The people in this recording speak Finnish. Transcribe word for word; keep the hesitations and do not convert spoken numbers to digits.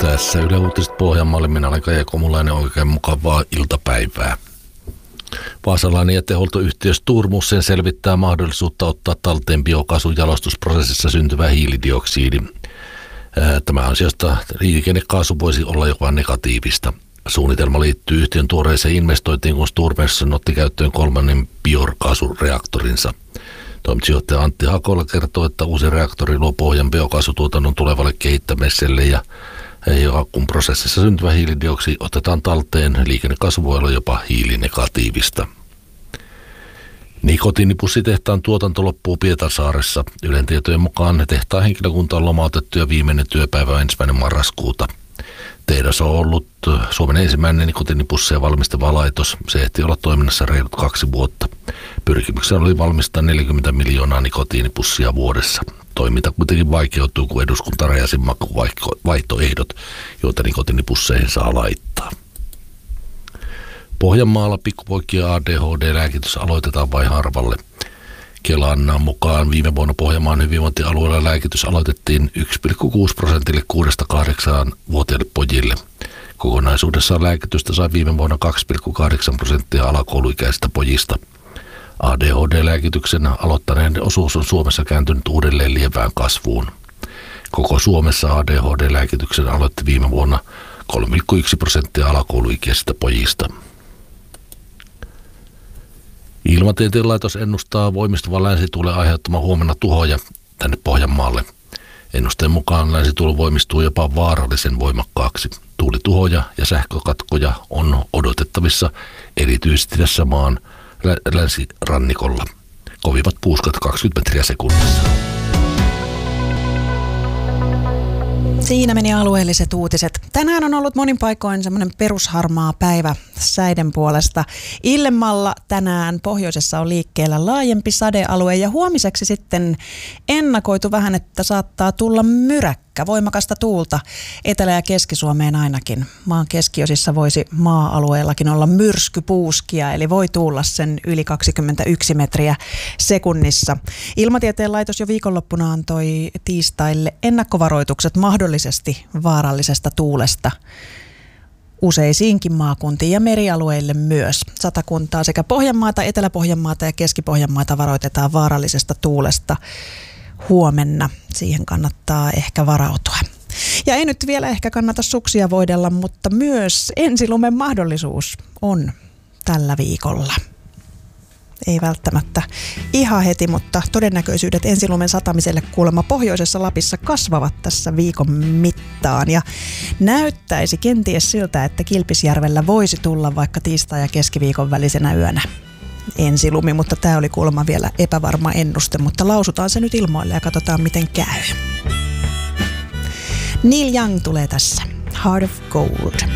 Tässä Yle Uutiset Pohjanmaalle. Minä olen Kaija Komulainen. Oikein mukavaa iltapäivää. Vaasalainen jätehuoltoyhtiö Sturmussen selvittää mahdollisuutta ottaa talteen biokaasun jalostusprosessissa syntyvä hiilidioksidi. Tämä ansiosta liikennekaasu voisi olla jopa negatiivista. Suunnitelma liittyy yhtiön tuoreeseen investointiin, kun Sturmussen otti käyttöön kolmannen biokaasureaktorinsa. Toimitusjohtaja Antti Hakola kertoo, että uusi reaktori luo pohjan biokaasutuotannon tulevalle kehittämiselle ja kun prosessissa syntyvä hiilidioksidi otetaan talteen, liikennekaasu voi olla jopa hiilinegatiivista. Nikotiinipussitehtaan tuotanto loppuu Pietarsaaressa. Ylen tietojen mukaan tehtaan henkilökunta on lomautettu ja viimeinen työpäivä ensimmäinen marraskuuta. Tehdas on ollut Suomen ensimmäinen nikotiinipusseja valmistava laitos. Se ehti olla toiminnassa reilut kaksi vuotta. Pyrkimyksenä oli valmistaa neljäkymmentä miljoonaa nikotiinipussia vuodessa. Toiminta kuitenkin vaikeutuu, kun eduskunta rajasi makuvaihtoehdot, joita nikotiinipusseihin saa laittaa. Pohjanmaalla pikkupoikien A D H D-lääkitys aloitetaan vain harvalle. Kelan mukaan viime vuonna Pohjanmaan hyvinvointialueella lääkitys aloitettiin yksi pilkku kuusi prosentille kuudesta kahdeksaan vuotiaille pojille. Kokonaisuudessaan lääkitystä sai viime vuonna kaksi pilkku kahdeksan prosenttia alakouluikäisistä pojista. A D H D-lääkityksen aloittaneiden osuus on Suomessa kääntynyt uudelleen lievään kasvuun. Koko Suomessa A D H D-lääkityksen aloitti viime vuonna kolme pilkku yksi prosenttia alakouluikäisistä pojista. Ilmatieteen laitos ennustaa voimistuvan länsituulen aiheuttaman huomenna tuhoja tänne Pohjanmaalle. Ennusteen mukaan länsituuli voimistuu jopa vaarallisen voimakkaaksi. Tuulituhoja ja sähkökatkoja on odotettavissa erityisesti tässä maan länsirannikolla. Kovimmat puuskat kaksikymmentä metriä sekunnissa. Siinä meni alueelliset uutiset. Tänään on ollut monin paikoin semmoinen perusharmaa päivä säiden puolesta. Illemmalla tänään pohjoisessa on liikkeellä laajempi sadealue ja huomiseksi sitten ennakoitu vähän, että saattaa tulla myräkkä, voimakasta tuulta Etelä- ja Keski-Suomeen ainakin. Maan keskiosissa voisi maa-alueellakin olla myrskypuuskia, eli voi tuulla sen yli kaksikymmentäyksi metriä sekunnissa. Ilmatieteen laitos jo viikonloppuna antoi tiistaille ennakkovaroitukset mahdollisesti vaarallisesta tuulesta useisiinkin maakuntiin ja merialueille myös. Satakuntaa sekä Pohjanmaata, Etelä-Pohjanmaata ja Keski-Pohjanmaata varoitetaan vaarallisesta tuulesta huomenna. Siihen kannattaa ehkä varautua. Ja ei nyt vielä ehkä kannata suksia voidella, mutta myös ensilumen mahdollisuus on tällä viikolla. Ei välttämättä ihan heti, mutta todennäköisyydet ensilumen satamiselle kuulemma pohjoisessa Lapissa kasvavat tässä viikon mittaan. Ja näyttäisi kenties siltä, että Kilpisjärvellä voisi tulla vaikka tiistai- ja keskiviikon välisenä yönä ensilumi, mutta tämä oli kuulemma vielä epävarma ennuste, mutta lausutaan se nyt ilmoille ja katsotaan miten käy. Neil Young tulee tässä. Heart of Gold.